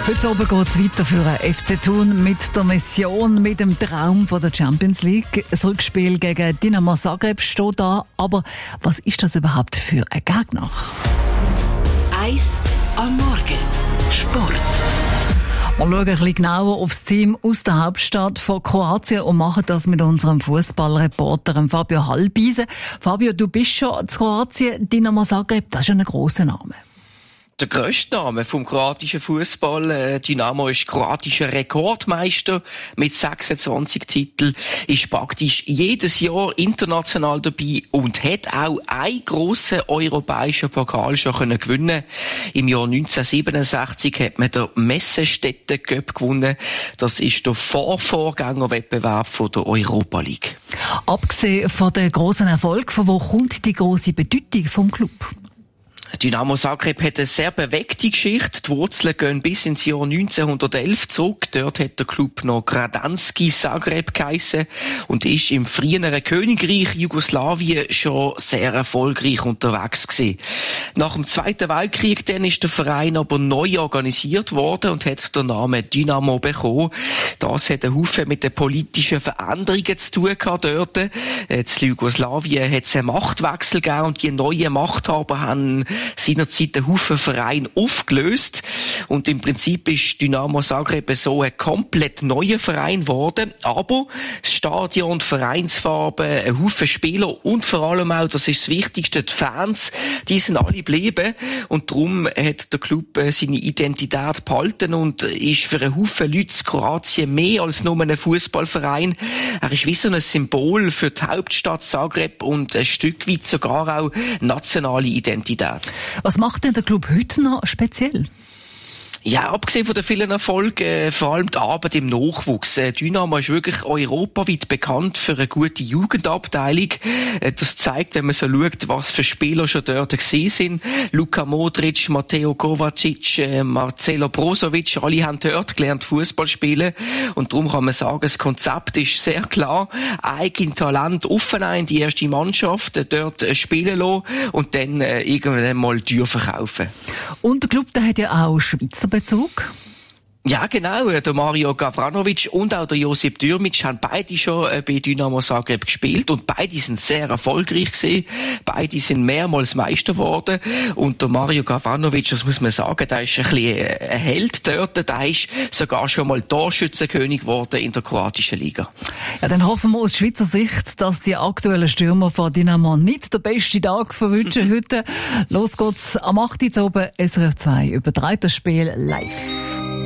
Heute oben geht es weiter für den FC Thun mit der Mission, mit dem Traum von der Champions League. Das Rückspiel gegen Dinamo Zagreb steht da. Aber was ist das überhaupt für ein Gegner? 1 am Morgen. Sport. Wir schauen ein bisschen genauer auf das Team aus der Hauptstadt von Kroatien und machen das mit unserem Fußballreporter Fabio Halbisen. Fabio, du bist schon in Kroatien. Dinamo Zagreb, das ist ein grosser Name. Der grösste Name vom kroatischen Fußball. Dynamo ist kroatischer Rekordmeister mit 26 Titeln, ist praktisch jedes Jahr international dabei und hat auch einen grossen europäischen Pokal schon gewinnen. Im Jahr 1967 hat man den Messestädte Cup gewonnen. Das ist der Vorgängerwettbewerb von der Europa League. Abgesehen von den grossen Erfolg, von wo kommt die grosse Bedeutung vom Club? Dynamo Zagreb hat eine sehr bewegte Geschichte. Die Wurzeln gehen bis ins Jahr 1911 zurück. Dort hat der Club noch Gradanski Zagreb geheissen und ist im früheren Königreich Jugoslawien schon sehr erfolgreich unterwegs gewesen. Nach dem Zweiten Weltkrieg dann ist der Verein aber neu organisiert worden und hat den Namen Dynamo bekommen. Das hat einen Haufen mit den politischen Veränderungen zu tun gehabt dort. In Jugoslawien hat es einen Machtwechsel gegeben und die neuen Machthaber haben seinerzeit einen Haufen Verein aufgelöst. Und im Prinzip ist Dynamo Zagreb so ein komplett neuer Verein geworden. Aber das Stadion, die Vereinsfarben, ein Haufen Spieler und vor allem auch, das ist das Wichtigste, die Fans, die sind alle geblieben. Und darum hat der Club seine Identität behalten und ist für einen Haufen Leute in Kroatien mehr als nur ein Fußballverein. Er ist wie so ein Symbol für die Hauptstadt Zagreb und ein Stück weit sogar auch nationale Identität. Was macht denn der Club heute noch speziell? Ja, abgesehen von den vielen Erfolgen, vor allem die Arbeit im Nachwuchs. Dynamo ist wirklich europaweit bekannt für eine gute Jugendabteilung. Das zeigt, wenn man so schaut, was für Spieler schon dort gewesen sind. Luka Modric, Mateo Kovacic, Marcelo Brozovic, alle haben dort gelernt Fußball spielen. Und darum kann man sagen, das Konzept ist sehr klar. Eigen Talent aufnehmen in die erste Mannschaft, dort spielen lassen und dann irgendwann mal Tür verkaufen. Und der Club, der hat ja auch Schweizer Bezug. Ja, genau. Der Mario Gavranovic und auch der Josip Dürmic haben beide schon bei Dynamo Zagreb gespielt und beide sind sehr erfolgreich gewesen. Beide sind mehrmals Meister geworden und der Mario Gavranovic, das muss man sagen, der ist ein bisschen ein Held dort. Der ist sogar schon mal Torschützenkönig geworden in der kroatischen Liga. Ja, dann hoffen wir aus Schweizer Sicht, dass die aktuellen Stürmer von Dynamo nicht den besten Tag verwünschen heute. Los geht's am 8. Uhr oben, SRF 2 überträgt das Spiel live.